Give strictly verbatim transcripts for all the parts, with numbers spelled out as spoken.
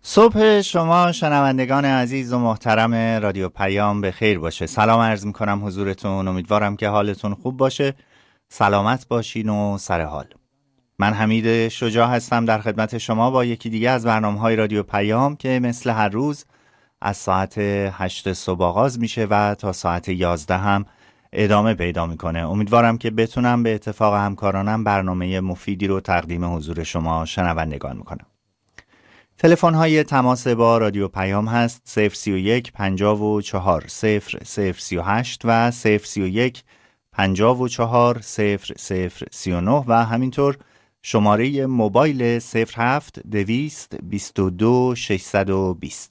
صبح شما شنوندگان عزیز و محترم رادیو پیام به خیر باشه. سلام عرض میکنم حضورتون. امیدوارم که حالتون خوب باشه، سلامت باشین و سر حال. من حمید شجاع هستم در خدمت شما با یکی دیگه از برنامه‌های رادیو پیام که مثل هر روز از ساعت هشت صبح آغاز میشه و تا ساعت یازده هم ادامه پیدا میکنه. امیدوارم که بتونم به اتفاق همکارانم برنامه مفیدی رو تقدیم حضور شما شنوندگان میکنم. تلفن های تماس با رادیو پیام هست صفر سی و یک پنجاه و چهار صفر صفر سی و هشت و صفر سی و یک پنجاه و چهار صفر صفر سی و نه و همینطور شماره موبایل صفر هفت دویست بیست و دو ششصد و بیست.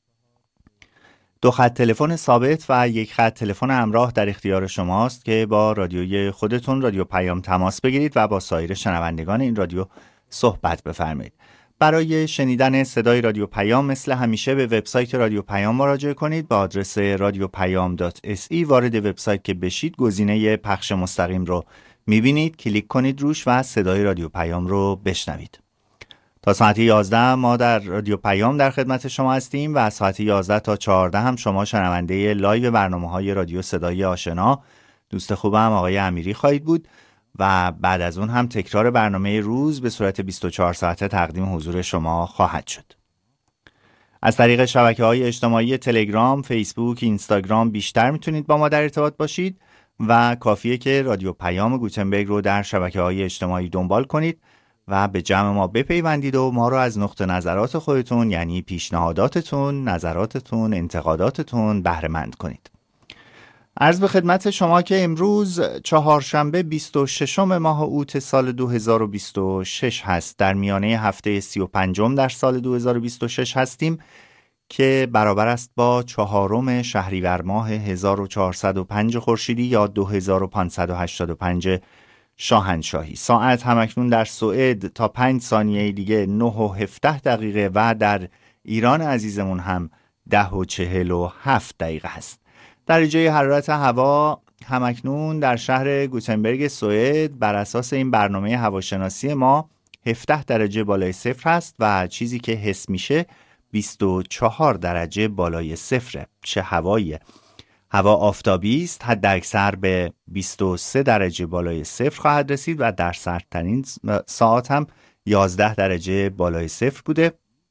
دو خط تلفن ثابت و یک خط تلفن همراه در اختیار شماست که با رادیوی خودتون رادیو پیام تماس بگیرید و با سایر شنوندگان این رادیو صحبت بفرمایید. برای شنیدن صدای رادیو پیام مثل همیشه به وبسایت رادیو پیام مراجعه کنید. با آدرس رادیو پیام دات اس ای وارد وبسایت که بشید گزینه پخش مستقیم رو میبینید، کلیک کنید روش و صدای رادیو پیام رو بشنوید. تا ساعت یازده ما در رادیو پیام در خدمت شما هستیم و ساعت یازده تا چهارده هم شما شنونده لایو برنامه‌های رادیو صدای آشنا دوست خوبم آقای امیری خواهید بود و بعد از اون هم تکرار برنامه روز به صورت بیست و چهار ساعته تقدیم حضور شما خواهد شد. از طریق شبکه‌های اجتماعی تلگرام، فیسبوک، اینستاگرام بیشتر میتونید با ما در ارتباط باشید و کافیه که رادیو پیام گوتنبرگ رو در شبکه‌های اجتماعی دنبال کنید و به جمع ما بپیوندید و ما رو از نقطه نظرات خودتون، یعنی پیشنهاداتتون، نظراتتون، انتقاداتتون بهره مند کنید. عرض به خدمت شما که امروز چهارشنبه بیست و ششم ماه اوت سال دو هزار و بیست و شش هست. در میانه هفته سی و پنجم در سال دو هزار و بیست و شش هستیم که برابر است با چهارم شهریور ماه هزار و چهارصد و پنج خورشیدی یا دو هزار و پانصد و هشتاد و پنج شاهنشاهی. ساعت همکنون در سوئد تا پنج ثانیه دیگه نه و هفده دقیقه و در ایران عزیزمون هم ده و چهل و هفت دقیقه هست. درجه حرارت هوا همکنون در شهر گوتنبرگ سوئد بر اساس این برنامه هواشناسی ما هفده درجه بالای صفر هست و چیزی که حس میشه بیست و چهار درجه بالای صفره. چه هواییه! هوا آفتابی است، حد اکثر به بیست و سه درجه بالای صفر خواهد رسید و در سردترین ساعت هم یازده درجه بالای صفر بوده.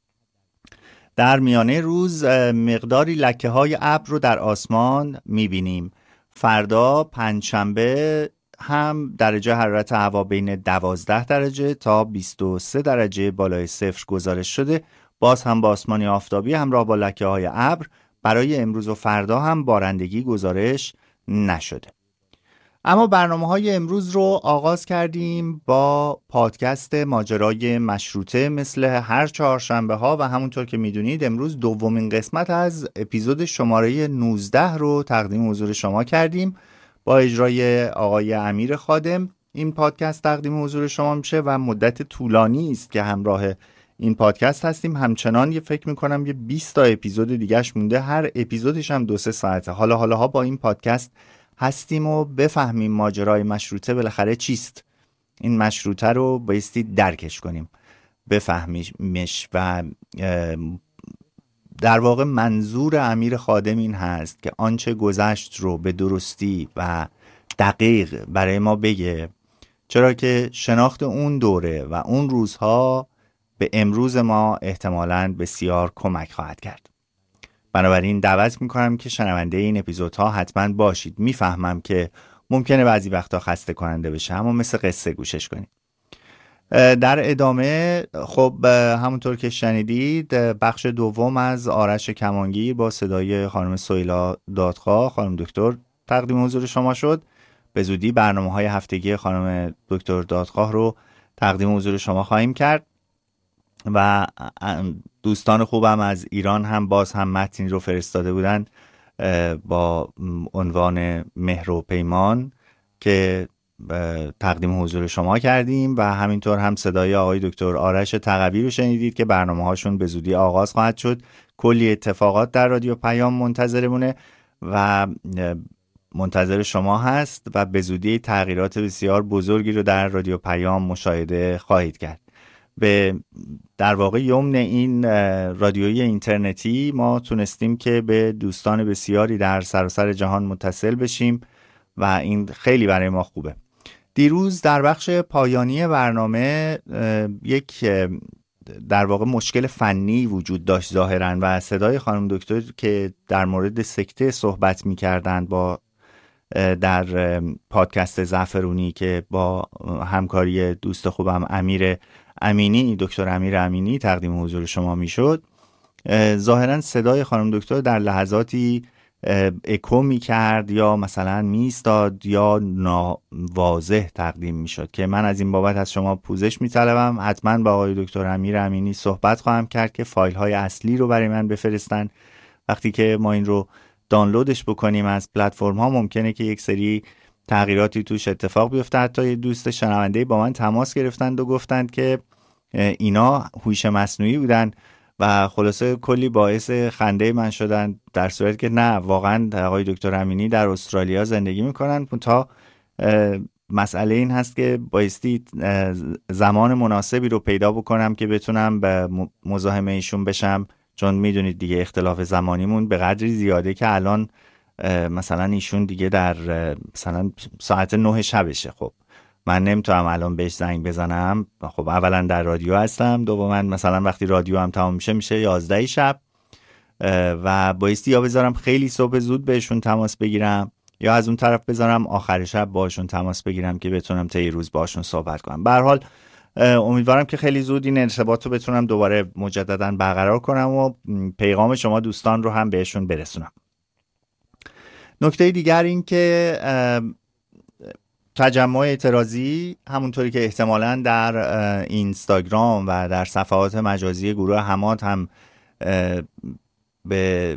در میانه روز مقداری لکه های ابر رو در آسمان میبینیم. فردا پنجشنبه هم درجه حرارت هوا بین دوازده درجه تا بیست و سه درجه بالای صفر گزارش شده. باز هم با آسمانی آفتابی همراه با لکه های ابر. برای امروز و فردا هم بارندگی گزارش نشده. اما برنامه‌های امروز رو آغاز کردیم با پادکست ماجرای مشروطه مثل هر چهارشنبه ها و همونطور که میدونید امروز دومین قسمت از اپیزود شماره نوزده رو تقدیم حضور شما کردیم. با اجرای آقای امیر خادم این پادکست تقدیم حضور شما میشه و مدت طولانی است که همراه این پادکست هستیم. همچنان یه فکر میکنم یه بیست تا اپیزود دیگهش مونده، هر اپیزودش هم دو سه ساعته. حالا حالا ها با این پادکست هستیم و بفهمیم ماجرای مشروطه بالاخره چیست. این مشروطه رو بایستی درکش کنیم، بفهمیمش و در واقع منظور امیر خادم این هست که آنچه گذشت رو به درستی و دقیق برای ما بگه، چرا که شناخت اون دوره و اون روزها به امروز ما احتمالاً بسیار کمک خواهد کرد. بنابراین دعوت میکنم که شنونده این اپیزودها حتما باشید. میفهمم که ممکنه بعضی وقتا خسته کننده بشه اما مثل قصه گوشش کنید. در ادامه خب همونطور که شنیدید بخش دوم از آرش کمانگیر با صدای خانم سویلا دادخواه، خانم دکتر تقدیم حضور شما شد. به زودی برنامه های هفتگی خانم دکتر دادخواه رو تقدیم حضور شما خواهیم کرد و دوستان خوبم از ایران هم باز هم متنی رو فرستاده بودن با عنوان مهر و پیمان که تقدیم حضور شما کردیم و همینطور هم صدای آقای دکتر آرش تقوی رو شنیدید که برنامه هاشون به زودی آغاز خواهد شد. کلی اتفاقات در رادیو پیام منتظرمونه و منتظر شما هست و به زودی تغییرات بسیار بزرگی رو در رادیو پیام مشاهده خواهید کرد. به در واقع یمن این رادیوی اینترنتی ما تونستیم که به دوستان بسیاری در سراسر جهان متصل بشیم و این خیلی برای ما خوبه. دیروز در بخش پایانی برنامه یک در واقع مشکل فنی وجود داشت ظاهراً و صدای خانم دکتر که در مورد سکته صحبت می‌کردند با در پادکست زعفرونی که با همکاری دوست خوبم امیر امینی دکتر امیر امینی تقدیم حضور شما میشد، ظاهراً صدای خانم دکتر در لحظاتی اکو می کرد یا مثلا می ایستاد یا ناواضح تقدیم می شد که من از این بابت از شما پوزش می طلبم. حتما با آقای دکتر امیر امینی صحبت خواهم کرد که فایل های اصلی رو برای من بفرستن. وقتی که ما این رو دانلودش بکنیم از پلتفرم ها ممکنه که یک سری تغییراتی توش اتفاق بیفته. حتی یه دوست شنونده با من تماس گرفتند و گفتند که اینا هوش مصنوعی بودن و خلاصه کلی باعث خنده من شدن، در صورتی که نه، واقعا آقای دکتر امینی در استرالیا زندگی میکنن. تا مسئله این هست که بایستی زمان مناسبی رو پیدا بکنم که بتونم به مزاحم ایشون بشم، چون میدونید دیگه اختلاف زمانیمون به قدری زیاده که الان مثلا ایشون دیگه در مثلا ساعت نه شبشه. خب من نمیتونم الان بهش زنگ بزنم، خب اولا در رادیو هستم، دوما مثلا وقتی رادیو هم تمام میشه میشه یازده شب و بایستی یا بذارم خیلی صبح زود بهشون تماس بگیرم یا از اون طرف بذارم آخر شب باشون تماس بگیرم که بتونم طی روز باشون صحبت کنم. به هر حال امیدوارم که خیلی زود این ارتباط رو بتونم دوباره مجددا برقرار کنم و پیغام شما دوستان رو هم بهشون برسونم. نکته دیگر این که تجمع اعتراضی همونطوری که احتمالاً در اینستاگرام و در صفحات مجازی گروه حمات هم به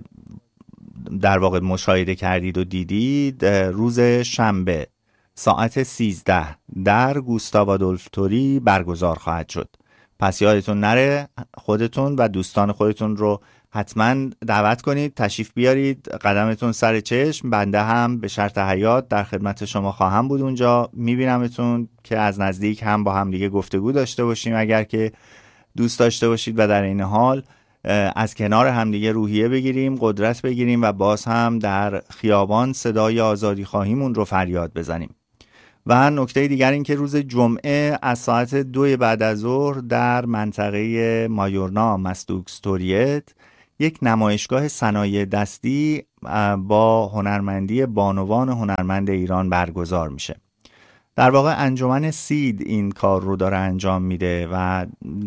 در واقع مشاهده کردید و دیدید، روز شنبه ساعت سیزده در گوستاو آدولف توری برگزار خواهد شد. پس یادتون نره خودتون و دوستان خودتون رو حتما دعوت کنید، تشریف بیارید، قدمتون سر چشم. بنده هم به شرط حیات در خدمت شما خواهم بود اونجا، میبینمتون که از نزدیک هم با هم دیگه گفتگو داشته باشیم اگر که دوست داشته باشید و در این حال از کنار هم دیگه روحیه بگیریم، قدرت بگیریم و باز هم در خیابان صدای آزادی خواهیمون رو فریاد بزنیم. و نکته دیگر این که روز جمعه از ساعت دو بعد از ظهر در منطقه مایورنا مستوکستوریت یک نمایشگاه صنایع دستی با هنرمندی بانوان هنرمند ایران برگزار میشه. در واقع انجمن سید این کار رو داره انجام میده و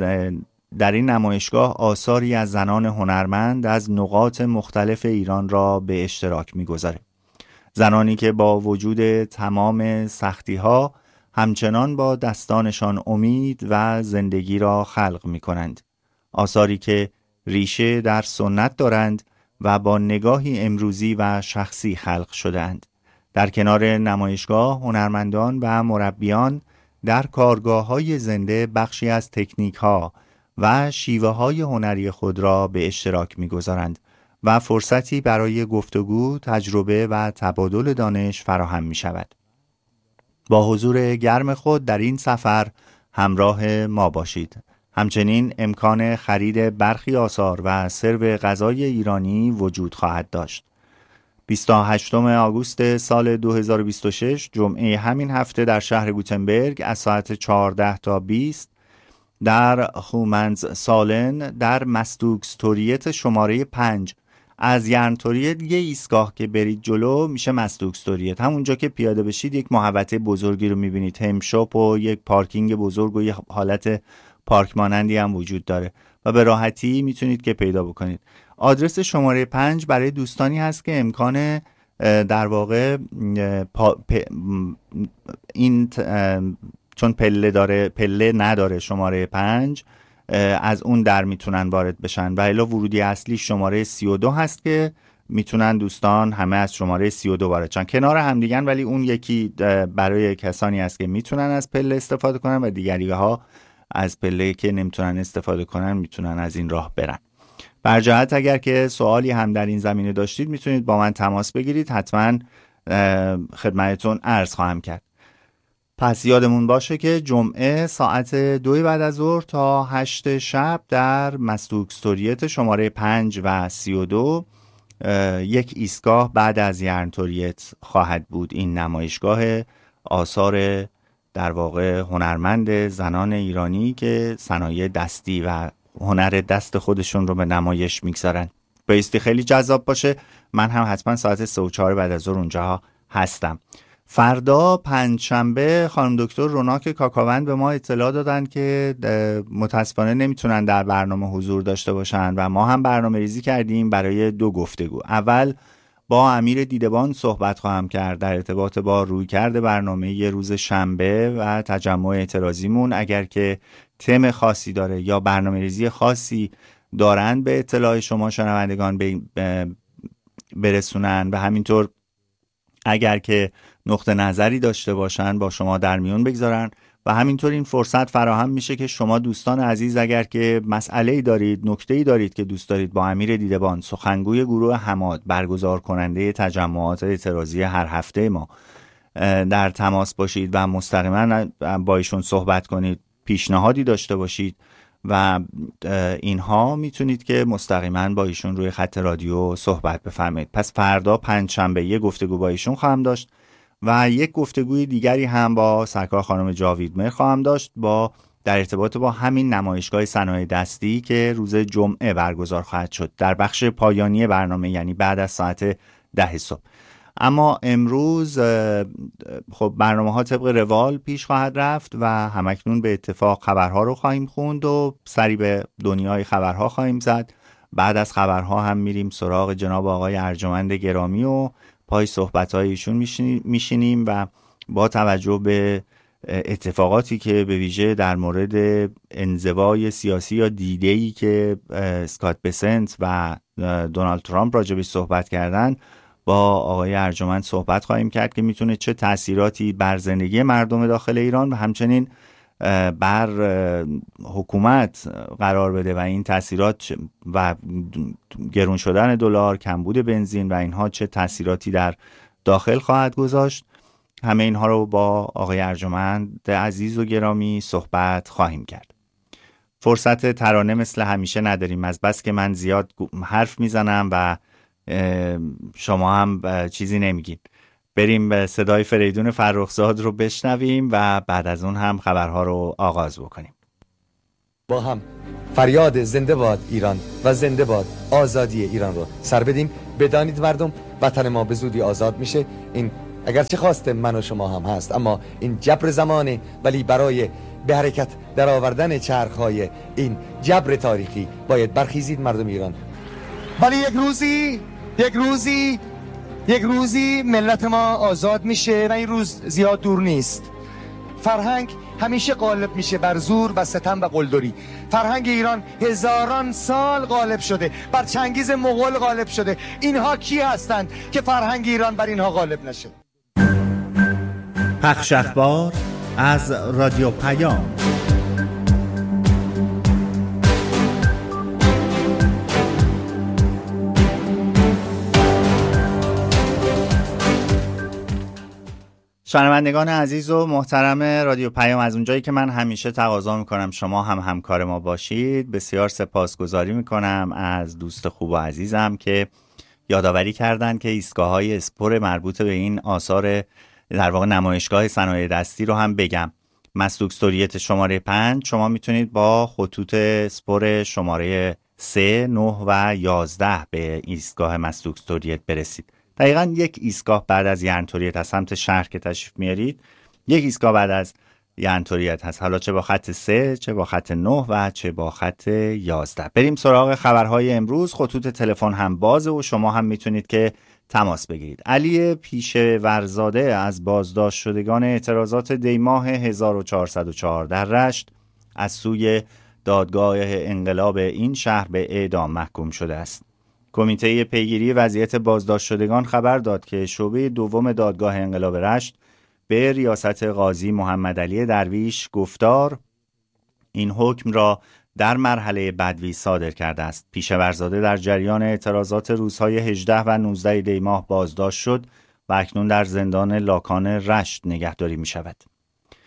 در این نمایشگاه آثاری از زنان هنرمند از نقاط مختلف ایران را به اشتراک میگذاره. زنانی که با وجود تمام سختی ها همچنان با دستانشان امید و زندگی را خلق می کنند. آثاری که ریشه در سنت دارند و با نگاهی امروزی و شخصی خلق شدند. در کنار نمایشگاه هنرمندان و مربیان در کارگاه های زنده بخشی از تکنیک ها و شیوه های هنری خود را به اشتراک می گذارند و فرصتی برای گفتگو، تجربه و تبادل دانش فراهم می شود. با حضور گرم خود در این سفر همراه ما باشید. همچنین امکان خرید برخی آثار و سرو غذای ایرانی وجود خواهد داشت. بیست و هشتم آگوست سال دو هزار و بیست و شش جمعه همین هفته در شهر گوتنبرگ از ساعت چهارده تا بیست در خومنز سالن در مستوکستوریت شماره پنج از یرنتوریت یه ایستگاه که برید جلو میشه مستوکستوریت. همونجا که پیاده بشید یک محوطه بزرگی رو میبینید، همشاپ و یک پارکینگ بزرگ و یک حالت پارک مانندی هم وجود داره و به راحتی میتونید که پیدا بکنید. آدرس شماره پنج برای دوستانی هست که امکان در واقع پا پ این چون پله داره پله نداره شماره پنج، از اون در میتونن وارد بشن و الا ورودی اصلی شماره سی و دو هست که میتونن دوستان همه از شماره سی و دو وارد شن. کنار هم دیگن ولی اون یکی برای کسانی هست که میتونن از پله استفاده کنن و دیگری ها از پله که نمیتونن استفاده کنن میتونن از این راه برن. بر جهت اگر که سوالی هم در این زمینه داشتید میتونید با من تماس بگیرید، حتما خدمتتون عرض خواهم کرد. پس یادمون باشه که جمعه ساعت دو بعد از ظهر تا هشت شب در مصدوق استوریت شماره پنج و سی و دو یک ایستگاه بعد از یرنتوریت خواهد بود. این نمایشگاه آثار در واقع هنرمند زنان ایرانی که صنایع دستی و هنر دست خودشون رو به نمایش میگذارن. بایستی خیلی جذاب باشه. من هم حتما ساعت سه و چهار بعد از ظهر اونجا هستم. فردا پنجشنبه خانم دکتر روناک کاکاوند به ما اطلاع دادن که متاسفانه نمیتونن در برنامه حضور داشته باشن و ما هم برنامه ریزی کردیم برای دو گفتگو. اول با امیر دیدبان صحبت خواهم کرد در ارتباط با رویکرد برنامه ی روز شنبه و تجمع اعتراضیمون. اگر که تم خاصی داره یا برنامه ریزی خاصی دارن به اطلاع شما شنوندگان برسونن و همینطور اگر که نقطه نظری داشته باشن با شما در میون بگذارن و همینطور این فرصت فراهم میشه که شما دوستان عزیز اگر که مسئله‌ای دارید، نکته‌ای دارید که دوست دارید با امیر دیدبان سخنگوی گروه حماد برگزار کننده تجمعات اعتراضی هر هفته ما در تماس باشید و مستقیما با ایشون صحبت کنید، پیشنهادی داشته باشید و اینها میتونید که مستقیما با ایشون روی خط رادیو صحبت بفرمایید. پس فردا پنجشنبه یک گفتگو با ایشون خواهم داشت و یک گفتگوی دیگری هم با سرکار خانم جاویدمهر خواهم داشت با در ارتباط با همین نمایشگاه صنایع دستی که روز جمعه برگزار خواهد شد در بخش پایانی برنامه، یعنی بعد از ساعت ده صبح. اما امروز خب برنامه ها طبق روال پیش خواهد رفت و همکنون به اتفاق خبرها رو خواهیم خوند و سری به دنیای خبرها خواهیم زد. بعد از خبرها هم میریم سراغ جناب آقای ارجمند گرامی و پای صحبت‌های ایشون میشینیم و با توجه به اتفاقاتی که به ویژه در مورد انزوای سیاسی یا دیده‌ای که اسکات بسنت و دونالد ترامپ راجبش صحبت کردن با آقای ارجمند صحبت خواهیم کرد که میتونه چه تأثیراتی بر زندگی مردم داخل ایران و همچنین بر حکومت قرار بده و این تأثیرات و گرون شدن دلار، کمبود بنزین و اینها چه تأثیراتی در داخل خواهد گذاشت. همه اینها رو با آقای ارجمند عزیز و گرامی صحبت خواهیم کرد. فرصت ترانه مثل همیشه نداریم، از بس که من زیاد حرف میزنم و شما هم چیزی نمیگید. بریم به صدای فریدون فرخزاد رو بشنویم و بعد از اون هم خبرها رو آغاز بکنیم. با هم فریاد زنده باد ایران و زنده باد آزادی ایران رو سر بدیم. بدانید مردم، وطن ما به زودی آزاد میشه. این اگرچه خواست من و شما هم هست، اما این جبر زمانه، ولی برای به حرکت در آوردن چرخهای این جبر تاریخی باید برخیزید مردم ایران. ولی یک روزی یک روزی یک روزی ملت ما آزاد میشه و این روز زیاد دور نیست. فرهنگ همیشه غالب میشه بر زور و ستم و قلدری. فرهنگ ایران هزاران سال غالب شده، بر چنگیز مغول غالب شده. اینها کی هستند که فرهنگ ایران بر اینها غالب نشه؟ پخش اخبار از رادیو پیام. شنوندگان عزیز و محترم رادیو پیام، از اونجایی که من همیشه تقاضا میکنم شما هم همکار ما باشید، بسیار سپاسگزاری میکنم از دوست خوب و عزیزم که یادآوری کردن که ایستگاه‌های اسپور مربوط به این آثار در واقع نمایشگاه صنایع دستی رو هم بگم. مصدوق استوریت شماره پنج شما میتونید با خطوط اسپور شماره سه، نه و یازده به ایستگاه مصدوق استوریت برسید. دقیقاً یک ایستگاه بعد از یرنتوریت از سمت شهر که تشریف میارید، یک ایستگاه بعد از یرنتوریت هست، حالا چه با خط سه، چه با خط نه و چه با خط یازده. بریم سراغ خبرهای امروز. خطوط تلفن هم بازه و شما هم میتونید که تماس بگیرید. علی پیشورزاده از بازداشت شدگان اعتراضات دیماه هزار و چهارصد و چهار در رشت از سوی دادگاه انقلاب این شهر به اعدام محکوم شده است. کمیته پیگیری وضعیت بازداشت شدگان خبر داد که شعبه دوم دادگاه انقلاب رشت به ریاست قاضی محمد علی درویش گفتار این حکم را در مرحله بدوی صادر کرده است. پیشورزاده در جریان اعتراضات روزهای هجده و نوزده دی ماه بازداشت شد و اکنون در زندان لاکان رشت نگهداری می شود.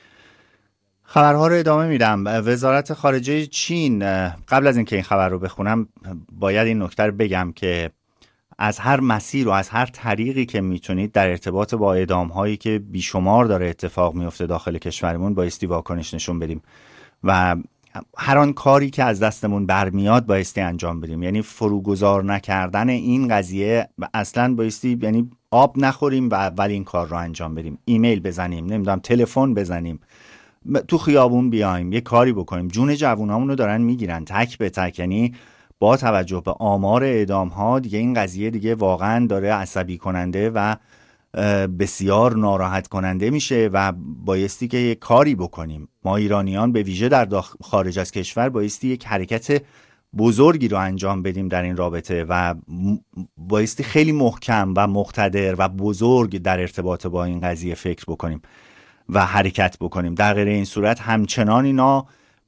خبرها رو ادامه میدم. وزارت خارجه چین، قبل از اینکه این خبر رو بخونم باید این نکته رو بگم که از هر مسیر و از هر طریقی که میتونید در ارتباط با اعدام هایی که بیشمار داره اتفاق میفته داخل کشورمون بایستی واکنش نشون بدیم و هر آن کاری که از دستمون برمیاد بایستی انجام بدیم. یعنی فروگذار نکردن این قضیه اصلا بایستی، یعنی آب نخوریم و اول این کار رو انجام بدیم. ایمیل بزنیم، نمیدونم تلفن بزنیم، تو خیابون بیایم، یه کاری بکنیم. جون جوونامون رو دارن میگیرن تک به تک. یعنی با توجه به آمار اعدام ها دیگه این قضیه دیگه واقعا داره عصبی کننده و بسیار ناراحت کننده میشه و بایستی که یه کاری بکنیم. ما ایرانیان به ویژه در داخل خارج از کشور بایستی یک حرکت بزرگی رو انجام بدیم در این رابطه و بایستی خیلی محکم و مقتدر و بزرگ در ارتباط با این قضیه فکر بکنیم و حرکت بکنیم. در غیر این صورت همچنان اینا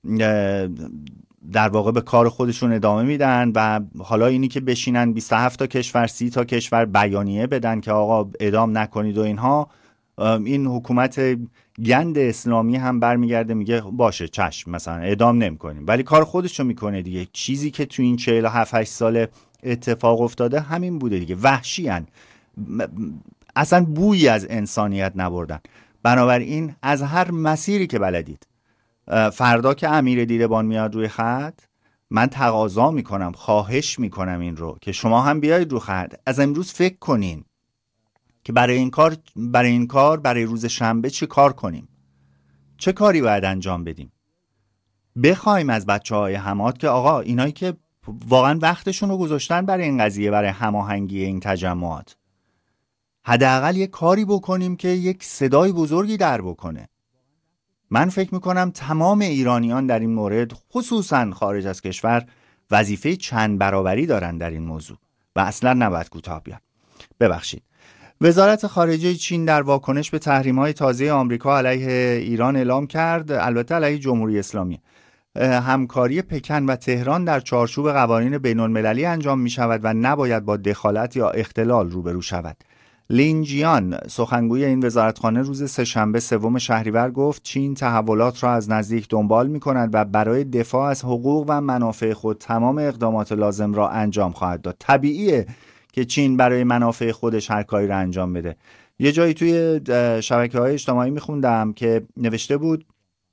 در واقع به کار خودشون ادامه میدن و حالا اینی که بشینن بیست و هفت تا کشور سی تا کشور بیانیه بدن که آقا اعدام نکنید و اینها، این حکومت گند اسلامی هم برمیگرده میگه باشه چشم مثلا اعدام نمیکنیم، ولی کار خودشو میکنه دیگه. چیزی که تو این چهل و هفت هشت سال اتفاق افتاده همین بوده دیگه. وحشی هن. اصلا بویی از انسانیت نبردن. بنابراین از هر مسیری که بلدید، فردا که امیر دیدبان میاد روی خط، من تقاضا میکنم، خواهش میکنم این رو که شما هم بیایید رو خط. از امروز فکر کنین که برای این کار برای این کار برای روز شنبه چه کار کنیم، چه کاری باید انجام بدیم. بخوایم از بچه های حماد که آقا اینایی که واقعا وقتشون رو گذاشتن برای این قضیه، برای هماهنگی این تجمعات، حداقل یه کاری بکنیم که یک صدای بزرگی در بکنه. من فکر میکنم تمام ایرانیان در این مورد، خصوصا خارج از کشور، وظیفه چند برابری دارن در این موضوع و اصلا نباید کوتاه بیان. ببخشید. وزارت خارجه چین در واکنش به تحریم‌های تازه آمریکا علیه ایران اعلام کرد، البته علیه جمهوری اسلامی، همکاری پکن و تهران در چارچوب قوانین بین‌المللی انجام می‌شود و نباید با دخالت یا اختلال روبرو شود. لین جیان، سخنگوی این وزارتخانه، روز سه‌شنبه سوم شهریور گفت چین تحولات را از نزدیک دنبال می‌کند و برای دفاع از حقوق و منافع خود تمام اقدامات لازم را انجام خواهد داد. طبیعیه که چین برای منافع خودش هر کاری را انجام بده. یه جایی توی شبکه‌های اجتماعی می‌خوندم که نوشته بود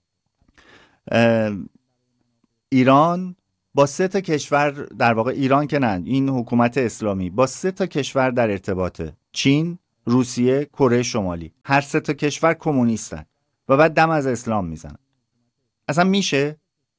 ایران با سه تا کشور، در واقع ایران که نه، این حکومت اسلامی با سه تا کشور در ارتباطه: چین، روسیه، کره شمالی. هر سه تا کشور کمونیستن و بعد دم از اسلام میزنن. اصلا میشه؟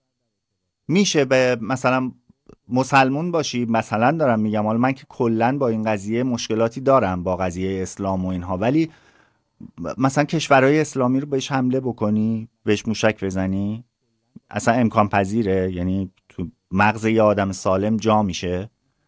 میشه به مثلا مسلمون باشی؟ مثلا دارم میگم، حالا من که کلن با این قضیه مشکلاتی دارم با قضیه اسلام و اینها، ولی مثلا کشورهای اسلامی رو بهش حمله بکنی، بهش موشک بزنی، اصلا امکان پذیره؟ یعنی تو مغز یه آدم سالم جا میشه؟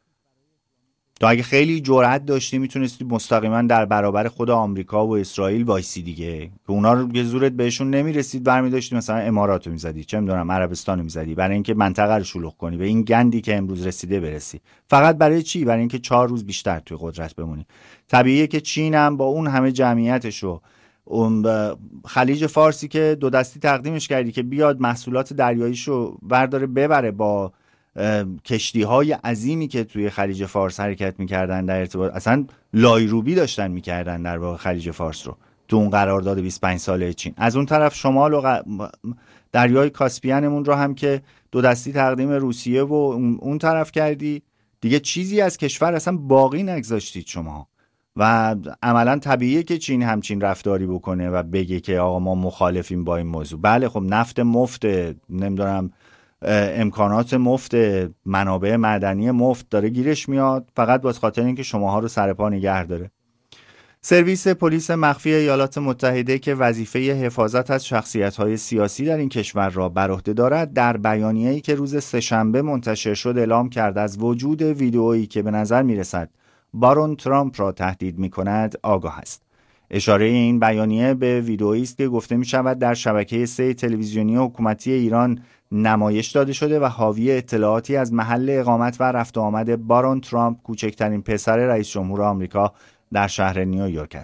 تو اگه خیلی جرأت داشتی میتونستی مستقیما در برابر خود آمریکا و اسرائیل وایسی دیگه، که اونا رو یه زورت بهشون نمیرسید، برمی داشتی مثلا اماراتو میزدی، چه میدونم عربستانو میزدی، برای اینکه منطقه رو شلوغ کنی، به این گندی که امروز رسیده برسی. فقط برای چی؟ برای اینکه چهار روز بیشتر توی قدرت بمونی. طبیعیه که چین هم با اون همه جمعیتشو، اون خلیج فارسی که دو دستی تقدیمش کردی که بیاد محصولات دریاییشو برداره ببره، با کشتی های عظیمی که توی خلیج فارس حرکت میکردن در ارتباط، اصلا لایروبی داشتن میکردن در واقع خلیج فارس رو تو اون قرارداد بیست و پنج ساله چین. از اون طرف شمال و غ... دریای کاسپیانمون رو هم که دو دستی تقدیم روسیه و اون طرف کردی دیگه، چیزی از کشور اصلا باقی نگذاشتید شما. و عملا طبیعیه که چین همچین رفتاری بکنه و بگه که آقا ما مخالفیم با این موضوع. بله خب نفت مفت، نمیدونم امکانات مفت، منابع معدنی مفت داره گیرش میاد، فقط باز خاطر اینکه شماها رو سر پا نگه داره. سرویس پلیس مخفی ایالات متحده که وظیفه حفاظت از شخصیت‌های سیاسی در این کشور را بر عهده دارد، در بیانیه‌ای که روز سه‌شنبه منتشر شد اعلام کرد از وجود ویدئویی که به نظر میرسد بارون ترامپ را تهدید می‌کند آگاه است. اشاره این بیانیه به ویدئویی است که گفته می‌شود در شبکه سه تلویزیونی حکومتی ایران نمایش داده شده و حاوی اطلاعاتی از محل اقامت و رفت و آمد بارون ترامپ، کوچکترین پسر رئیس جمهور آمریکا، در شهر نیویورک است.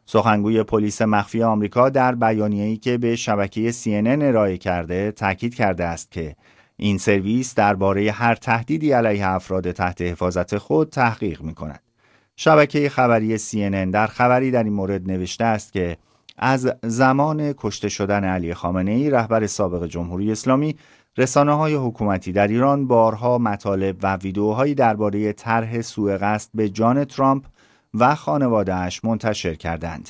سخنگوی پلیس مخفی آمریکا در بیانیه‌ای که به شبکه سی ان ان ارائه کرده تاکید کرده است که این سرویس درباره هر تهدیدی علیه افراد تحت حفاظت خود تحقیق می‌کند. شبکه خبری سی ان ان در خبری در این مورد نوشته است که از زمان کشته شدن علی خامنه‌ای رهبر سابق جمهوری اسلامی، رسانه‌های حکومتی در ایران بارها مطالب و ویدئوهایی درباره طرح سوء قصد به جان ترامپ و خانواده‌اش منتشر کردند.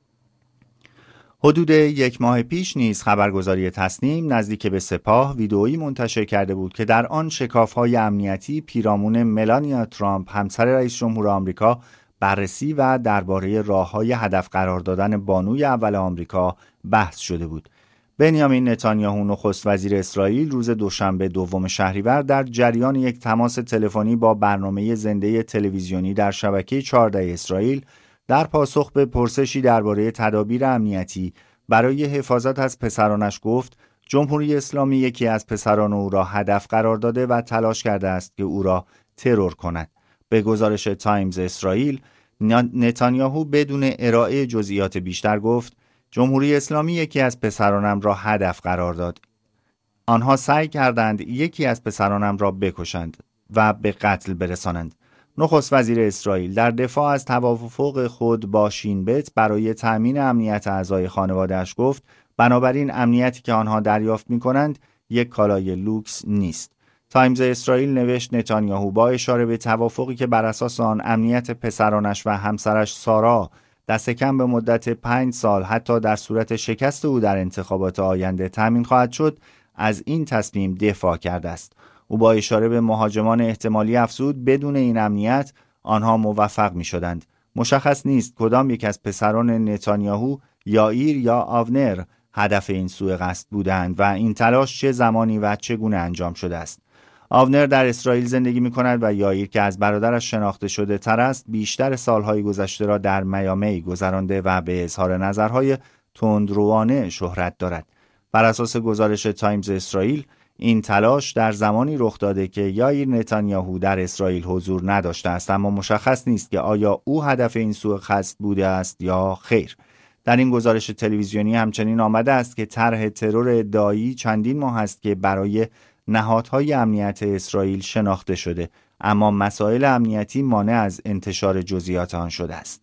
حدود یک ماه پیش نیز خبرگزاری تصنیم نزدیک به سپاه ویدئویی منتشر کرده بود که در آن شکاف‌های امنیتی پیرامون ملانیا ترامپ همسر رئیس جمهور آمریکا بررسی و درباره راه‌های هدف قرار دادن بانوی اول آمریکا بحث شده بود. بنیامین نتانیاهو نخست وزیر اسرائیل روز دوشنبه دوم شهریور در جریان یک تماس تلفنی با برنامه زنده تلویزیونی در شبکه چهارده اسرائیل در پاسخ به پرسشی درباره تدابیر امنیتی برای حفاظت از پسرانش گفت جمهوری اسلامی یکی از پسران او را هدف قرار داده و تلاش کرده است که او را ترور کند. به گزارش تایمز اسرائیل، نتانیاهو بدون ارائه جزئیات بیشتر گفت جمهوری اسلامی یکی از پسرانم را هدف قرار داد. آنها سعی کردند یکی از پسرانم را بکشند و به قتل برسانند. نخست وزیر اسرائیل در دفاع از توافق خود با شین بت برای تأمین امنیت اعضای خانواده‌اش گفت بنابراین امنیتی که آنها دریافت می‌کنند یک کالای لوکس نیست. تایمز اسرائیل نوشت نتانیاهو با اشاره به توافقی که بر اساس آن امنیت پسرانش و همسرش سارا دست کم به مدت پنج سال حتی در صورت شکست او در انتخابات آینده تامین خواهد شد، از این تصمیم دفاع کرده است. او با اشاره به مهاجمان احتمالی افزود بدون این امنیت آنها موفق می شدند. مشخص نیست کدام یک از پسران نتانیاهو، یائیر یا آونر هدف این سوء قصد بودند و این تلاش چه زمانی و چگونه انجام شده است. آونر در اسرائیل زندگی می کند و یائیر که از برادرش شناخته شده تر است بیشتر سالهای گذشته را در میامی گذرانده و به اظهار نظرهای تندروانه شهرت دارد. بر اساس گزارش تایمز اسرائیل این تلاش در زمانی رخ داده که یائیر نتانیاهو در اسرائیل حضور نداشته است، اما مشخص نیست که آیا او هدف این سوء قصد بوده است یا خیر. در این گزارش تلویزیونی همچنین آمده است که طرح ترور ادعایی چندین ماه است که برای نهادهای امنیت اسرائیل شناخته شده، اما مسائل امنیتی مانع از انتشار جزئیات آن شده است.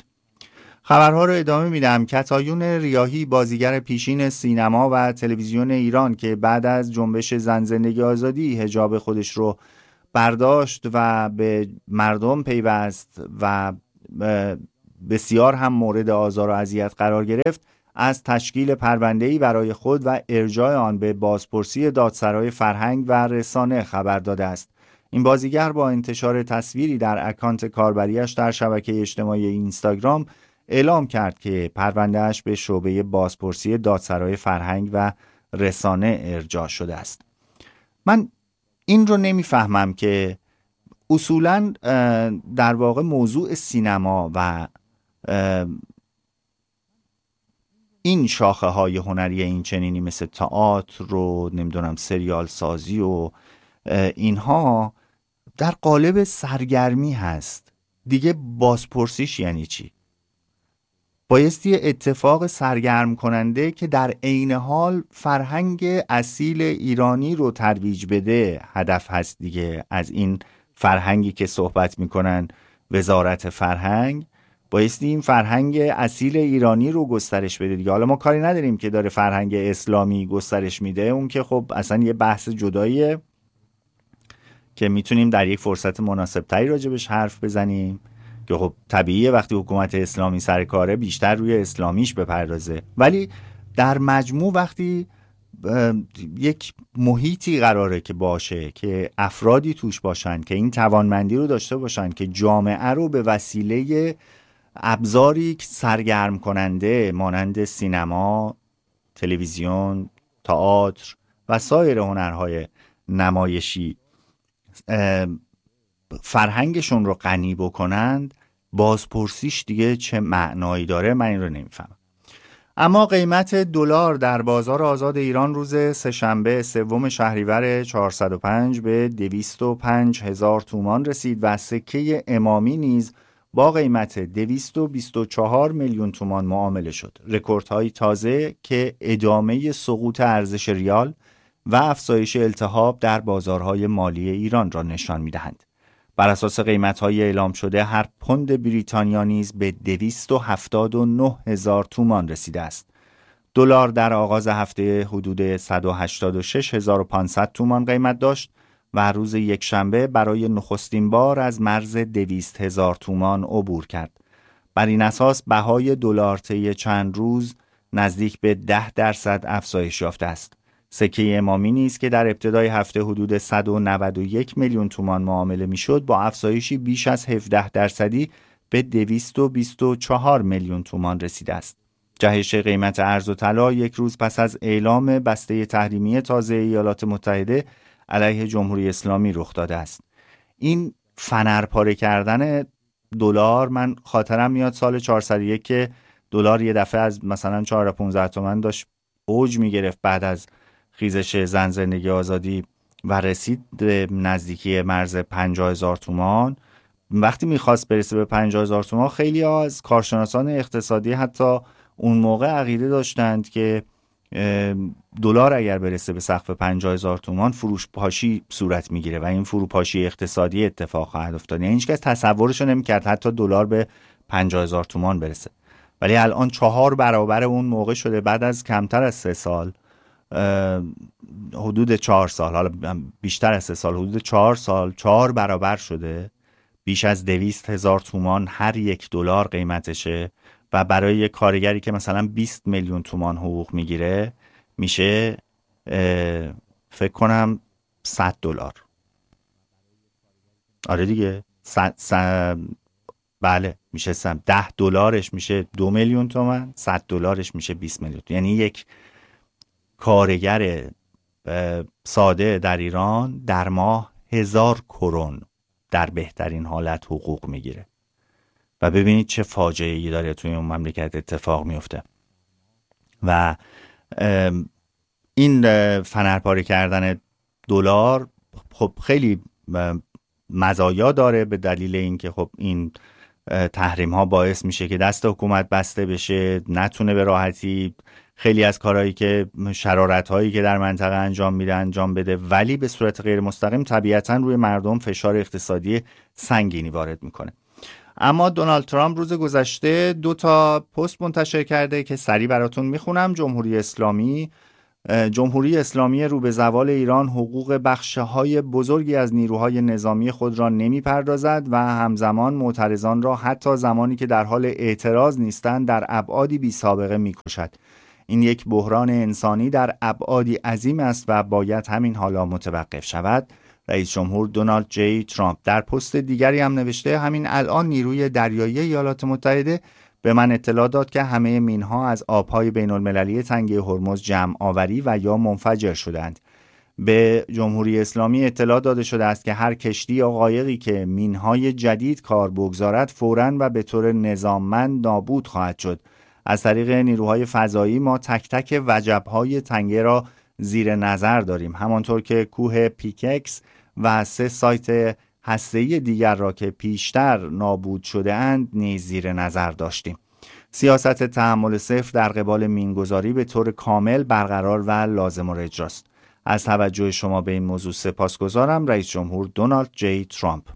خبرها را ادامه میدم. کتایون ریاحی، بازیگر پیشین سینما و تلویزیون ایران که بعد از جنبش زن زندگی آزادی حجاب خودش رو برداشت و به مردم پیوست و بسیار هم مورد آزار و اذیت قرار گرفت، از تشکیل پرونده‌ای برای خود و ارجاع آن به بازپرسی دادسرای فرهنگ و رسانه خبر داده است. این بازیگر با انتشار تصویری در اکانت کاربریش در شبکه اجتماعی اینستاگرام اعلام کرد که پرونده‌اش به شعبه بازپرسی دادسرای فرهنگ و رسانه ارجاع شده است. من این رو نمیفهمم که اصولاً در واقع موضوع سینما و این شاخه های هنری این چنینی مثل تئاتر رو نمیدونم سریال سازی و اینها در قالب سرگرمی هست دیگه. بازپرسیش یعنی چی؟ بایستی اتفاق سرگرم کننده که در عین حال فرهنگ اصیل ایرانی رو ترویج بده هدف هست دیگه. از این فرهنگی که صحبت میکنن وزارت فرهنگ بایستی این فرهنگ اصیل ایرانی رو گسترش بده دیگه. حالا ما کاری نداریم که داره فرهنگ اسلامی گسترش میده، اون که خب اصلا یه بحث جداییه که میتونیم در یک فرصت مناسب تری راجبش حرف بزنیم که خب طبیعیه وقتی حکومت اسلامی سر کاره بیشتر روی اسلامیش بپردازه. ولی در مجموع وقتی یک محیطی قراره که باشه که افرادی توش باشن که این توانمندی رو داشته باشن که جامعه رو به وسیله ابزاری سرگرم کننده مانند سینما، تلویزیون، تئاتر و سایر هنرهای نمایشی فرهنگشون رو غنی بکنند، بازپرسیش دیگه چه معنایی داره من این رو نمیفهمم. اما قیمت دلار در بازار آزاد ایران روز سه‌شنبه سوم شهریور چهارصد و پنج به دویست و پنج هزار تومان رسید و سکه امامی نیز با قیمت دویست و بیست و چهار میلیون تومان معامله شد. رکوردهای تازه که ادامه سقوط ارزش ریال و افزایش التهاب در بازارهای مالی ایران را نشان می‌دهند. بر اساس قیمت‌های اعلام شده هر پوند بریتانیا نیز به دویست و هفتاد و نه هزار تومان رسیده است. دلار در آغاز هفته حدود صد و هشتاد و شش هزار و پانصد تومان قیمت داشت و روز یکشنبه برای نخستین بار از مرز دویست هزار تومان عبور کرد. بر این اساس بهای دلار طی چند روز نزدیک به ده درصد افزایش یافته است. سکه امامی نیز که در ابتدای هفته حدود صد و نود و یک میلیون تومان معامله میشد با افزایشی بیش از هفده درصدی به دویست و بیست و چهار میلیون تومان رسیده است. جهش قیمت ارز و طلا یک روز پس از اعلام بسته تحریمی تازه ایالات متحده علیه جمهوری اسلامی رخ داده است. این فنرپاره کردن دلار، من خاطرم میاد سال چهارصد و یک که دلار یه دفعه از مثلا چهارصد و پانزده تومن داشت اوج میگرفت بعد از خیزش زن زندگی آزادی و رسید به نزدیکی مرز پنجاه هزار تومان. وقتی میخواست برسه به پنجاه هزار تومان خیلی ها از کارشناسان اقتصادی حتی اون موقع عقیده داشتند که دلار اگر برسه به سقف پنجاه هزار تومان فروپاشی صورت میگیره و این فروپاشی اقتصادی اتفاق خواهد افتاد. یعنی هیچ کس تصورش نمی‌کرد حتی دلار به پنجاه هزار تومان برسه. ولی الان چهار برابر اون موقع شده. بعد از کمتر از سه سال، حدود چهار سال، حالا بیشتر از سه سال، حدود چهار سال چهار برابر شده. بیش از دویست هزار تومان هر یک دلار قیمتشه و برای یک کارگری که مثلا بیست میلیون تومان حقوق میگیره میشه فکر کنم صد دلار. آره دیگه صد صد بله میشه صد. ده دلارش میشه دو میلیون تومان، صد دلارش میشه بیست میلیون. یعنی یک کارگر ساده در ایران در ماه هزار کرون در بهترین حالت حقوق میگیره و ببینید چه فاجعه‌ای داره توی اون مملکت اتفاق میفته. و این فنرپاره کردن دلار خب خیلی مزایا داره به دلیل اینکه خب این تحریم ها باعث میشه که دست حکومت بسته بشه، نتونه به راحتی خیلی از کارهایی که شرارت هایی که در منطقه انجام میده انجام بده، ولی به صورت غیر مستقیم طبیعتا روی مردم فشار اقتصادی سنگینی وارد میکنه. اما دونالد ترامپ روز گذشته دو تا پست منتشر کرده که سریع براتون میخونم. جمهوری اسلامی جمهوری اسلامی رو به زوال ایران حقوق بخش‌های بزرگی از نیروهای نظامی خود را نمی‌پردازد و همزمان معترضان را حتی زمانی که در حال اعتراض نیستند در ابعادی بی سابقه می‌کشد. این یک بحران انسانی در ابعادی عظیم است و باید همین حالا متوقف شود. رئیس جمهور دونالد جی ترامپ در پست دیگری هم نوشته همین الان نیروی دریایی ایالات متحده به من اطلاع داد که همه مینها از آبهای بین المللی تنگه هرمز جمع آوری و یا منفجر شدند. به جمهوری اسلامی اطلاع داده شده است که هر کشتی یا قایقی که مینهای جدید کار بگذارد فوراً و به طور نظاممند نابود خواهد شد. از طریق نیروهای فضایی ما تک تک وجبهای تنگه را زیر نظر داریم، همانطور که کوه پیککس و سه سایت هسته‌ای دیگر را که پیشتر نابود شده اند نیز زیر نظر داشتیم. سیاست تحمل صفر در قبال مینگذاری به طور کامل برقرار و لازم الاجراست. از توجه شما به این موضوع سپاسگزارم. رئیس جمهور دونالد جی ترامپ.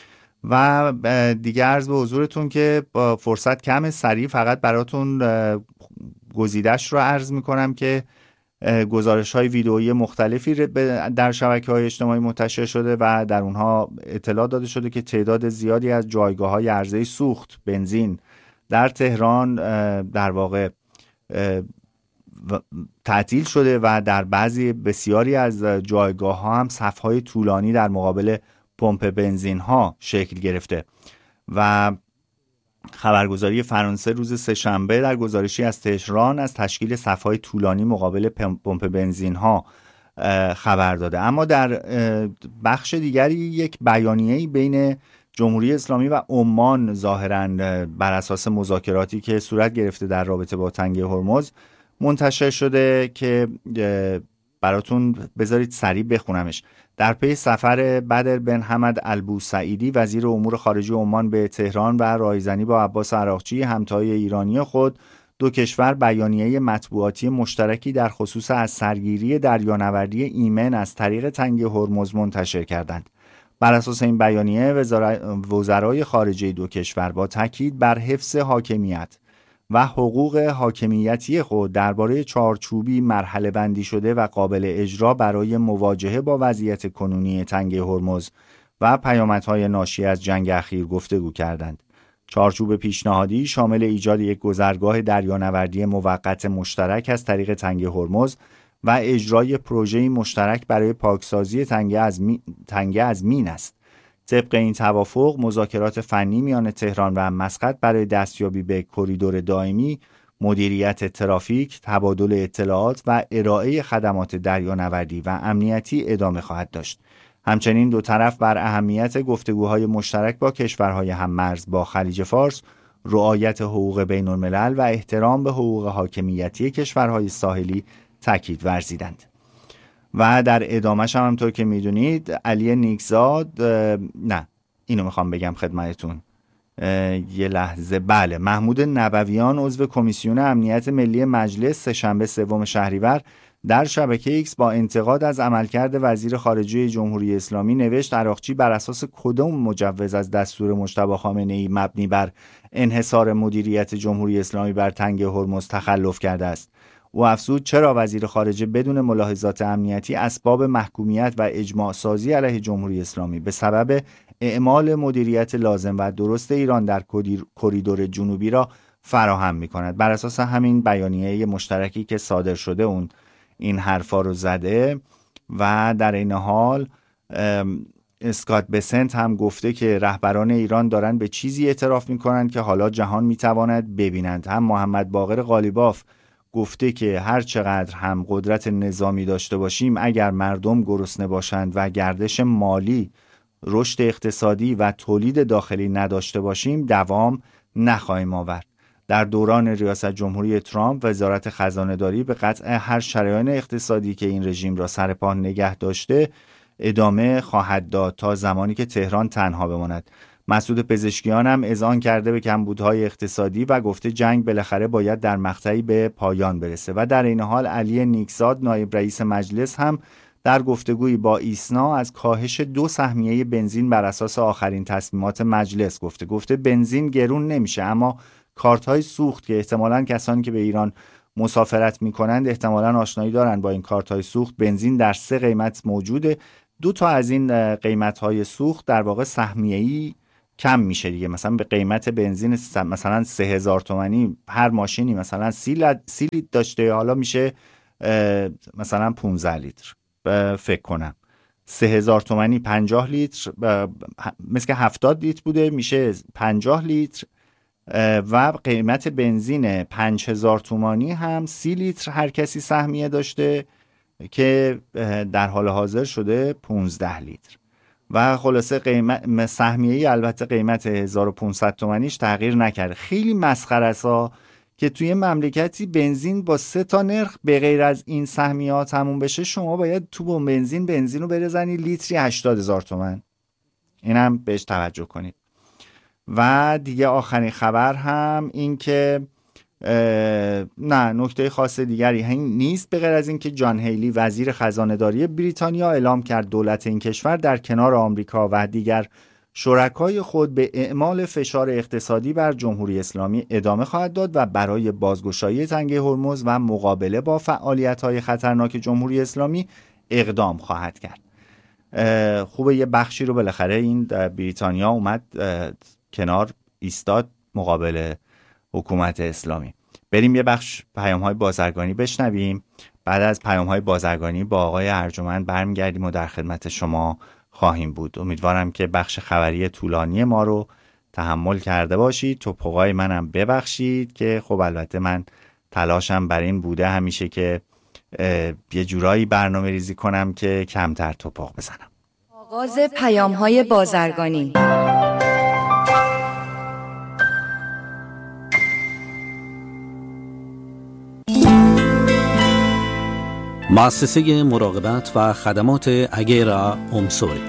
و دیگه عرض به حضورتون که با فرصت کم، سریع فقط براتون گزیدش رو عرض میکنم که گزارش های ویدئویی مختلفی در شبکه های اجتماعی منتشر شده و در اونها اطلاع داده شده که تعداد زیادی از جایگاه های عرضه سوخت بنزین در تهران در واقع تعطیل شده و در بعضی بسیاری از جایگاه ها هم صف‌های طولانی در مقابل پمپ بنزین ها شکل گرفته. و خبرگزاری فرانسه روز سه‌شنبه در گزارشی از تهران از تشکیل صف‌های طولانی مقابل پمپ بنزین ها خبر داده. اما در بخش دیگری یک بیانیه‌ای بین جمهوری اسلامی و عمان ظاهراً بر اساس مذاکراتی که صورت گرفته در رابطه با تنگه هرمز منتشر شده که براتون بذارید سریع بخونمش. در پی سفر بدر بن حمد البوسعیدی وزیر امور خارجه عمان به تهران و رایزنی با عباس عراقچی همتای ایرانی خود، دو کشور بیانیه مطبوعاتی مشترکی در خصوص از سرگیری دریانوردی ایمن از طریق تنگه هرمز منتشر کردند. بر اساس این بیانیه وزرای خارجه دو کشور با تاکید بر حفظ حاکمیت و حقوق حاکمیتی خود درباره چارچوبی مرحله بندی شده و قابل اجرا برای مواجهه با وضعیت کنونی تنگه هرمز و پیامدهای ناشی از جنگ اخیر گفتگو کردند. چارچوب پیشنهادی شامل ایجاد یک گذرگاه دریانوردی موقت مشترک از طریق تنگه هرمز و اجرای پروژه‌ای مشترک برای پاکسازی تنگه از می... تنگه از مین است. طبق این توافق، مذاکرات فنی میان تهران و مسقط برای دستیابی به کریدور دائمی، مدیریت ترافیک، تبادل اطلاعات و ارائه خدمات دریانوردی و امنیتی ادامه خواهد داشت. همچنین دو طرف بر اهمیت گفتگوهای مشترک با کشورهای هم‌مرز با خلیج فارس، رعایت حقوق بین‌الملل و احترام به حقوق حاکمیتی کشورهای ساحلی تاکید ورزیدند. و در ادامهش هم همونطور که میدونید علی نیکزاد، نه اینو میخوام بگم خدمتتون یه لحظه، بله، محمود نبویان عضو کمیسیون امنیت ملی مجلس سه‌شنبه سوم شهریور در شبکه ایکس با انتقاد از عملکرد وزیر خارجه جمهوری اسلامی نوشت عراقچی بر اساس کدام مجوز از دستور مجتبی خامنه‌ای مبنی بر انحصار مدیریت جمهوری اسلامی بر تنگه هرمز تخلف کرده است. او افزود چرا وزیر خارجه بدون ملاحظات امنیتی اسباب محکومیت و اجماع سازی علیه جمهوری اسلامی به سبب اعمال مدیریت لازم و درست ایران در کریدور جنوبی را فراهم می‌کند. بر اساس همین بیانیه مشترکی که صادر شده اون این حرفا رو زده و در این حال اسکات بسنت هم گفته که رهبران ایران دارن به چیزی اعتراف می‌کنند که حالا جهان می‌تواند ببینند. هم محمد باقر قالیباف گفته که هر چقدر هم قدرت نظامی داشته باشیم، اگر مردم گرسنه باشند و گردش مالی، رشد اقتصادی و تولید داخلی نداشته باشیم، دوام نخواهیم آورد. در دوران ریاست جمهوری ترامپ وزارت خزانه‌داری به قطع هر شریان اقتصادی که این رژیم را سر پا نگه داشته ادامه خواهد داد تا زمانی که تهران تنها بماند. مسعود پزشکیان هم اذعان کرده به کمبودهای اقتصادی و گفته جنگ بالاخره باید در مقطعی به پایان برسه. و در این حال علی نیکزاد نایب رئیس مجلس هم در گفتگویی با ایسنا از کاهش دو سهمیه بنزین بر اساس آخرین تصمیمات مجلس گفته. گفته بنزین گرون نمیشه، اما کارت‌های سوخت که احتمالاً کسانی که به ایران مسافرت میکنند احتمالاً آشنایی دارن با این کارت‌های سوخت، بنزین در سه قیمت موجوده. دو تا از این قیمت‌های سوخت در واقع سهمیه‌ای کم میشه دیگه. مثلا به قیمت بنزین مثلا سه هزار تومانی هر ماشینی مثلا سی لیتر داشته، حالا میشه مثلا پانزده لیتر فکر کنم. سه هزار تومانی پنجاه لیتر، مثل که هفتاد لیتر بوده میشه پنجاه لیتر. و قیمت بنزین پنج هزار تومانی هم سی لیتر هر کسی سهمیه داشته که در حال حاضر شده پانزده لیتر. و خلاصه قیمت سهمیه‌ای البته قیمت هزار و پانصد تومانیش تغییر نکرده. خیلی مسخره است که توی مملکتی بنزین با سه تا نرخ به غیر از این سهمیه‌ها تموم بشه، شما باید تو با بنزین بنزین رو بریزنی لیتری هشتاد هزار تومان. اینم بهش توجه کنید. و دیگه آخرین خبر هم این که نه نکته خاص دیگری نیست به غیر از این که جان هیلی وزیر خزانه‌داری بریتانیا اعلام کرد دولت این کشور در کنار آمریکا و دیگر شرکای خود به اعمال فشار اقتصادی بر جمهوری اسلامی ادامه خواهد داد و برای بازگشایی تنگه هرمز و مقابله با فعالیت‌های خطرناک جمهوری اسلامی اقدام خواهد کرد. خوبه یه بخشی رو بالاخره این بریتانیا اومد کنار ایستاد مقابل حکومت اسلامی. بریم یه بخش پیام‌های بازرگانی بشنویم. بعد از پیام‌های بازرگانی با آقای ارجمند برمیگردیم و در خدمت شما خواهیم بود. امیدوارم که بخش خبری طولانی ما رو تحمل کرده باشید. توپقای منم ببخشید که خب البته من تلاشم بر این بوده همیشه که یه جورایی برنامه ریزی کنم که کمتر توپق بزنم. آغاز پیام‌های بازرگانی. مؤسسه مراقبت و خدمات اگیرا اومسوری.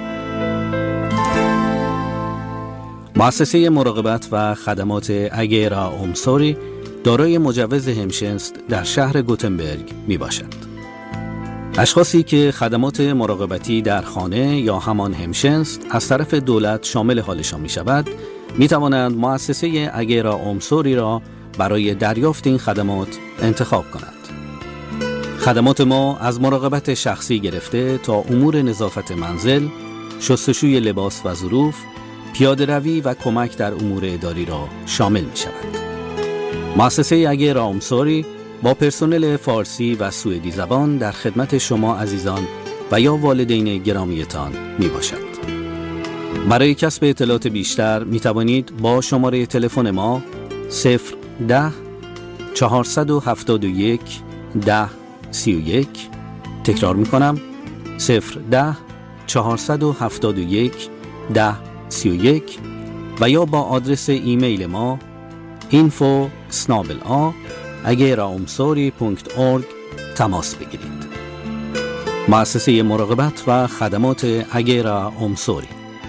مؤسسه مراقبت و خدمات اگیرا اومسوری دارای مجوز همشنست در شهر گوتنبرگ می باشد. اشخاصی که خدمات مراقبتی در خانه یا همان همشنست از طرف دولت شامل حالشان می شود، می توانند مؤسسه اگیرا اومسوری را برای دریافت این خدمات انتخاب کنند. خدمات ما از مراقبت شخصی گرفته تا امور نظافت منزل، شستشوی لباس و ظروف، پیاده روی و کمک در امور اداری را شامل می شود. مؤسسه اگیرا اومسوری با پرسنل فارسی و سوئدی زبان در خدمت شما عزیزان و یا والدین گرامیتان می باشد. برای کسب اطلاعات بیشتر می توانید با شماره تلفن ما صفر ده چهارصد و هفتاد و یک ده سی و یک، تکرار می کنم صفر ده چهارصد و هفتاد و یک ده سی و یک و یا با آدرس ایمیل ما اینفو اسنابل آ اگیرا اومسوری دات اورگ تماس بگیرید. مؤسسه مراقبت و خدمات اگیرا اومسوری.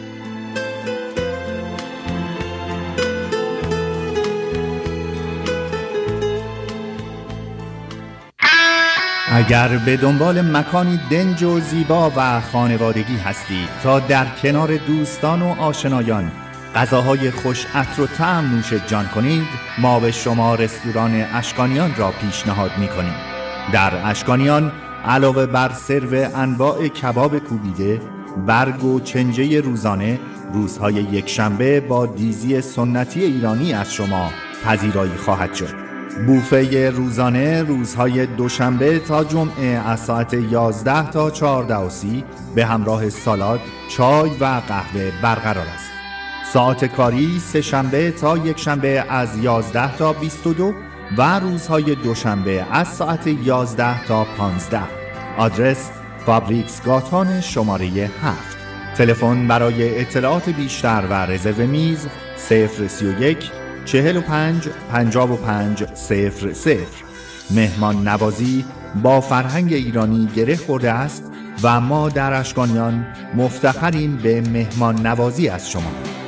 اگر به دنبال مکانی دنج و زیبا و خانوادگی هستید تا در کنار دوستان و آشنایان غذاهای خوش عطر و طعم نوش جان کنید، ما به شما رستوران اشکانیان را پیشنهاد می‌کنیم. در اشکانیان علاوه بر سرو انواع کباب کوبیده، برگ و چنجه روزانه، روزهای یکشنبه با دیزی سنتی ایرانی از شما پذیرایی خواهد شد. بوفه روزانه روزهای دوشنبه تا جمعه از ساعت یازده تا چهارده و سی به همراه سالاد، چای و قهوه برقرار است. ساعت کاری سه شنبه تا یک شنبه از یازده تا بیست و دو و روزهای دوشنبه از ساعت یازده تا پانزده. آدرس فابریکس گاتان شماره هفت. تلفن برای اطلاعات بیشتر و رزرو میز صفر سی و یک چهل و پنج پنجاه و پنج صفر صفر. مهمان نوازی با فرهنگ ایرانی گره خورده است و ما در اشکانیان مفتخریم به مهمان نوازی از شما.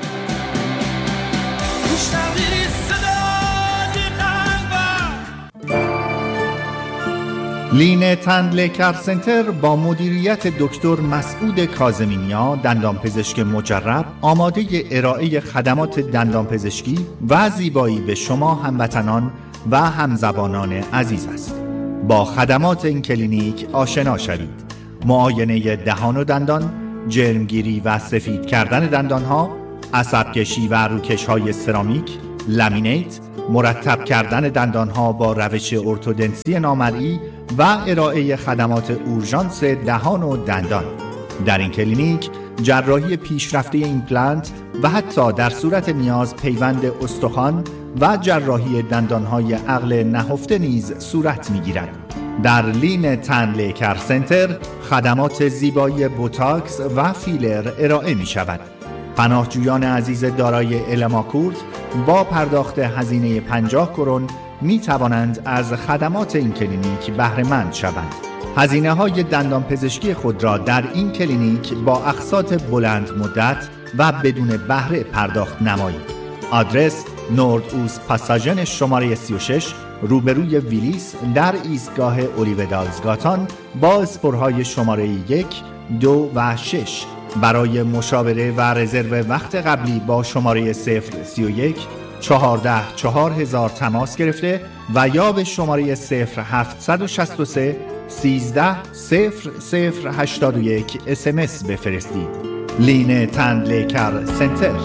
لینه تندله کر سنتر با مدیریت دکتر مسعود کاظمینیا، دندانپزشک مجرب، آماده ارائه خدمات دندانپزشکی و زیبایی به شما هموطنان و همزبانان عزیز است. با خدمات این کلینیک آشنا شوید. معاینه دهان و دندان، جرمگیری و سفید کردن دندانها، عصبکشی و روکش‌های سرامیک، لامینیت، مرتب کردن دندانها با روش ارتودنسی نامرئی و ارائه خدمات اورژانس دهان و دندان. در این کلینیک جراحی پیشرفته ایمپلنت و حتی در صورت نیاز پیوند استخوان و جراحی دندانهای عقل نهفته نیز صورت می‌گیرد. در لین تندله کر سنتر خدمات زیبایی بوتاکس و فیلر ارائه می‌شود. پناهجویان عزیز دارای الماکورت با پرداخت هزینه پنجاه کرون می توانند از خدمات این کلینیک بهره مند شوند. هزینه های دندان پزشکی خود را در این کلینیک با اقساط بلند مدت و بدون بهره پرداخت نمایید. آدرس نورد اوست پاساژن شماره سی و شش روبروی ویلیس در ایستگاه اولیودالزگاتان با اسپورهای شماره یک، دو و شش. برای مشاوره و رزرو وقت قبلی با شماره صفر سی و یک چهارده چهار هزار تماس گرفته و یا به شماره صفر هفت شش سه سیزده صفر صفر هشتاد و یک اسمس بفرستید. لین تندله کر سنتر.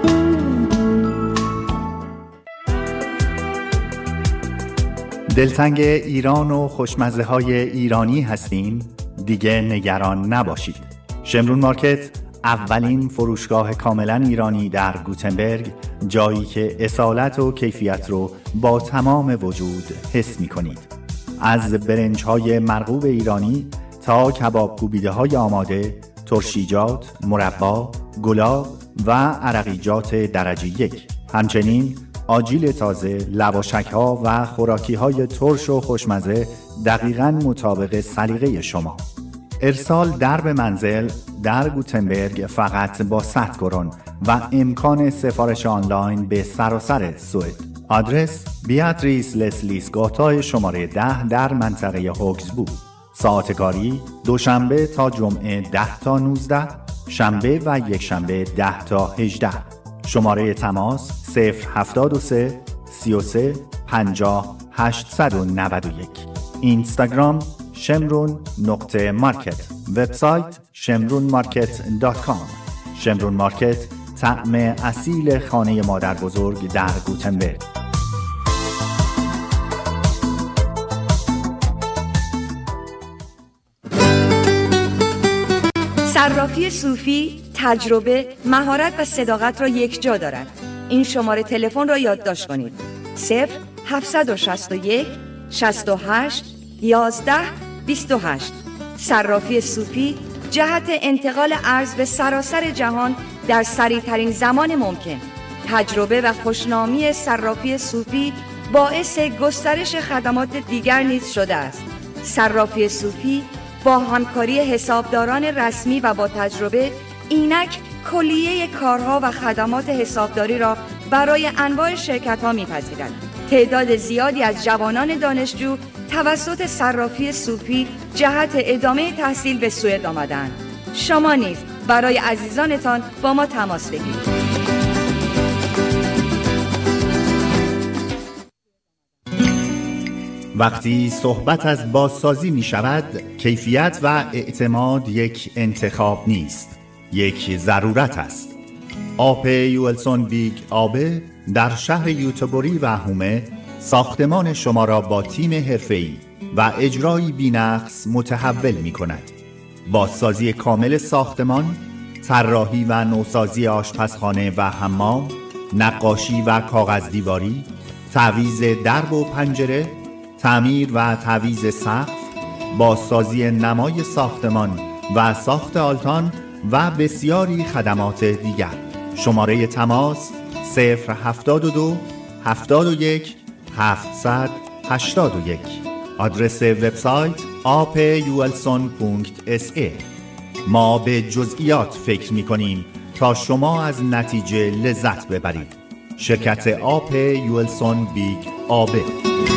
دلتنگ ایران و خوشمزه های ایرانی هستین؟ دیگه نگران نباشید. شمرون مارکت اولین فروشگاه کاملا ایرانی در گوتنبرگ، جایی که اصالت و کیفیت رو با تمام وجود حس می کنید. از برنج های مرغوب ایرانی تا کباب کوبیده های آماده، ترشیجات، مربا، گلاب و عرقیجات درجه یک. همچنین آجیل تازه، لواشک‌ها و خوراکی‌های ترش و خوشمزه دقیقاً مطابق سلیقه شما. ارسال در به منزل در گوتنبرگ فقط با صد کرون و امکان سفارش آنلاین به سراسر سوئد. آدرس بیاتریس لسلیس گاتا شماره ده در منطقه هوگزبو. ساعت کاری دوشنبه تا جمعه ده تا نوزده، شنبه و یک شنبه ده تا هجده. شماره تماس صفر هفتاد و سه سی و سه پنجاه هشتصد و نود و یک. اینستاگرام شمرون نقطه مارکت. وبسایت شمرون مارکت دات کام. شمرون مارکت، طعم اصیل خانه مادر بزرگ در گوتنبرگ. صرافی صوفی تجربه، مهارت و صداقت را یک جا دارد. این شماره تلفن را یادداشت کنید: صفر هفتصد و شصت و یک شصت و هشت یازده بیست و هشت. صرافی صوفی، جهت انتقال ارز به سراسر جهان در سریع‌ترین زمان ممکن. تجربه و خوشنامی صرافی صوفی باعث گسترش خدمات دیگر نیز شده است. صرافی صوفی با همکاری حسابداران رسمی و با تجربه، اینک کلیه کارها و خدمات حسابداری را برای انواع شرکت‌ها می‌پذیرد. تعداد زیادی از جوانان دانشجو توسط صرافی صوفی جهت ادامه تحصیل به سوئد آمدند. شما نیز برای عزیزانتان با ما تماس بگیرید. وقتی صحبت از بازسازی می شود، کیفیت و اعتماد یک انتخاب نیست، یک ضرورت است. آپ یولسون بیگ آبه در شهر یوتبوری و هومه ساختمان شما را با تیم حرفه‌ای و اجرایی بی‌نقص متحول می کند. بازسازی کامل ساختمان، طراحی و نوسازی آشپزخانه و حمام، نقاشی و کاغذ دیواری، تعویض درب و پنجره، تعمیر و تعویض سقف، بازسازی نمای ساختمان و ساخت آلتان و بسیاری خدمات دیگر. شماره تماس صفر هفتاد و دو هفتاد و یک هفتصد هشتاد و یک. آدرس وبسایت آپ یولسون دات اس ای. ما به جزئیات فکر می کنیم تا شما از نتیجه لذت ببرید. شرکت آپ یولسون بیگ آبه.